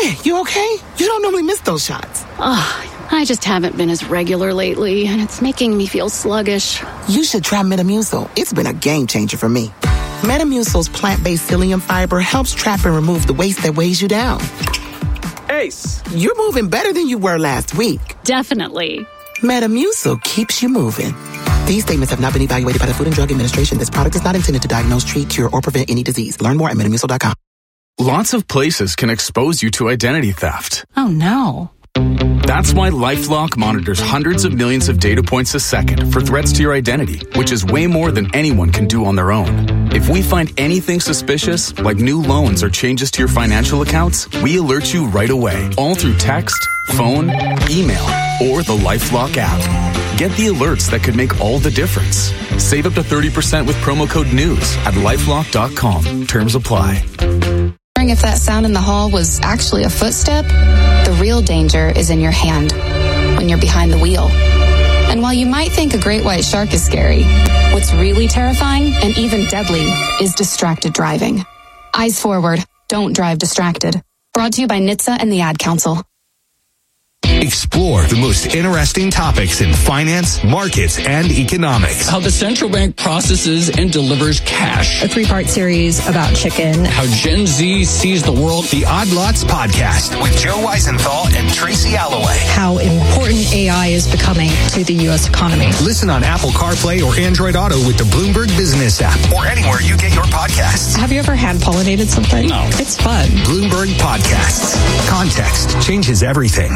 Hey, you okay? You don't normally miss those shots. I just haven't been as regular lately, and it's making me feel sluggish. You should try Metamucil. It's been a game changer for me. Metamucil's plant-based psyllium fiber helps trap and remove the waste that weighs you down. Ace, you're moving better than you were last week. Definitely. Metamucil keeps you moving. These statements have not been evaluated by the Food and Drug Administration. This product is not intended to diagnose, treat, cure, or prevent any disease. Learn more at Metamucil.com. Lots of places can expose you to identity theft. Oh, no. That's why LifeLock monitors hundreds of millions of data points a second for threats to your identity, which is way more than anyone can do on their own. If we find anything suspicious, like new loans or changes to your financial accounts, we alert you right away, all through text, phone, email, or the LifeLock app. Get the alerts that could make all the difference. Save up to 30% with promo code NEWS at LifeLock.com. Terms apply. If that sound in the hall was actually a footstep, the real danger is in your hand when you're behind the wheel. And while you might think a great white shark is scary, what's really terrifying and even deadly is distracted driving. Eyes forward, don't drive distracted. Brought to you by NHTSA and the Ad Council. Explore the most interesting topics in finance, markets, and economics. How the central bank processes and delivers cash. A 3-part series about chicken. How Gen Z sees the world. The Odd Lots Podcast with Joe Weisenthal and Tracy Alloway. How important AI is becoming to the U.S. economy. Listen on Apple CarPlay or Android Auto with the Bloomberg Business app or anywhere you get your podcasts. Have you ever hand-pollinated something? No. It's fun. Bloomberg Podcasts. Context changes everything.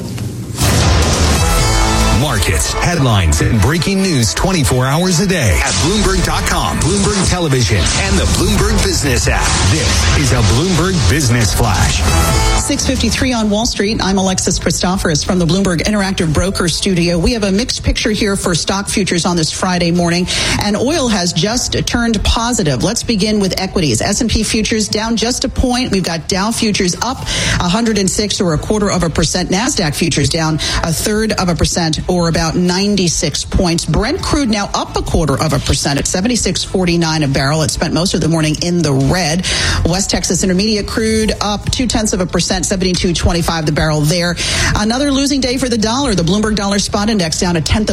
Markets, headlines, and breaking news 24 hours a day at Bloomberg.com, Bloomberg Television, and the Bloomberg Business app. This is a Bloomberg Business Flash. 6:53 on Wall Street. I'm Alexis Christoforous from the Bloomberg Interactive Broker Studio. We have a mixed picture here for stock futures on this Friday morning, and oil has just turned positive. Let's begin with equities. S&P futures down just a point. We've got Dow futures up 106 or 0.25%. NASDAQ futures down 0.33% or about 96 points. Brent crude now up 0.25% at 76.49 a barrel. It spent most of the morning in the red. West Texas Intermediate crude up 0.2%, 72.25 the barrel there. Another losing day for the dollar. The Bloomberg Dollar Spot Index down 0.1%,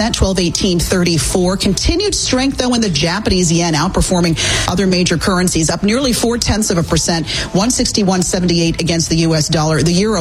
12.1834. Continued strength though in the Japanese yen, outperforming other major currencies, up nearly 0.4%, 161.78 against the U.S. dollar. The euro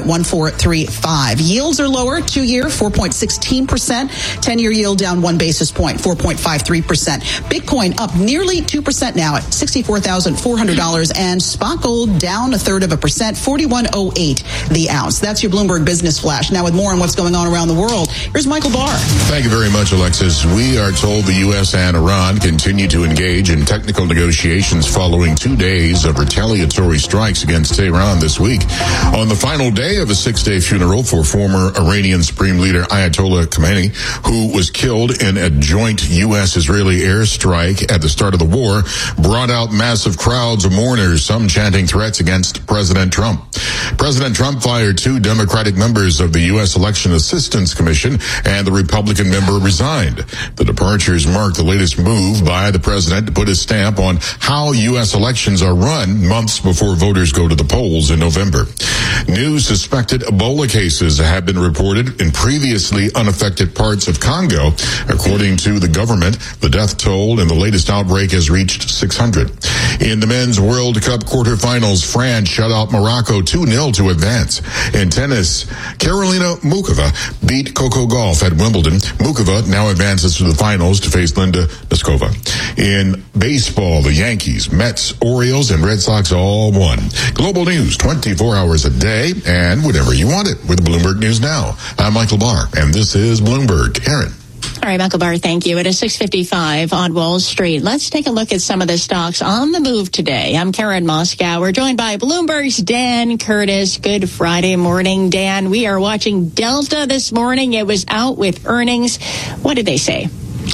1.1435. Yields are lower. 2-year 4.16%, 10-year yield down 1 basis point, 4.53%. Bitcoin up nearly 2% now at $64,400, and spot gold down 0.33%, 41.08 the ounce. That's your Bloomberg Business Flash. Now with more on what's going on around the world, here's Michael Barr. Thank you very much, Alexis. We are told the U.S. and Iran continue to engage in technical negotiations following 2 days of retaliatory strikes against Tehran this week. On the final day of a 6-day funeral for former Iranian Supreme Leader Ayatollah Khamenei, who was killed in a joint U.S.-Israeli airstrike at the start of the war, brought out massive crowds of mourners, some chanting threats against President Trump. President Trump fired 2 Democratic members of the U.S. Election Assistance Commission, and the Republican member resigned. The departures mark the latest move by the president to put his stamp on how U.S. elections are run months before voters go to the polls in November. New suspected Ebola cases have been reported in previously unaffected parts of Congo. According to the government, the death toll in the latest outbreak has reached 600. In the Men's World Cup quarterfinals, France shut out Morocco 2-0 to advance. In tennis, Karolina Muchova beat Coco Gauff at Wimbledon. Muchova now advances to the finals to face Linda Noskova. In baseball, the Yankees, Mets, Orioles, and Red Sox all won. Global news 24 hours a day and whenever you want it with Bloomberg News Now. I'm Michael Barr, and this is Bloomberg. Aaron. All right, Michael Barr, thank you. It is 6:55 on Wall Street. Let's take a look at some of the stocks on the move today. I'm Karen Moscow. We're joined by Bloomberg's Dan Curtis. Good Friday morning, Dan. We are watching Delta this morning. It was out with earnings. What did they say?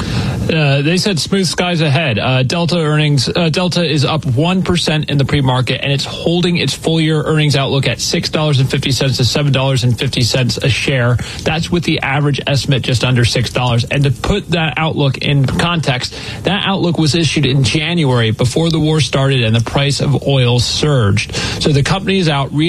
They said smooth skies ahead. Delta is up 1% in the pre-market, and it's holding its full-year earnings outlook at $6.50 to $7.50 a share. That's with the average estimate just under $6. And to put that outlook in context, that outlook was issued in January before the war started and the price of oil surged. So the company is out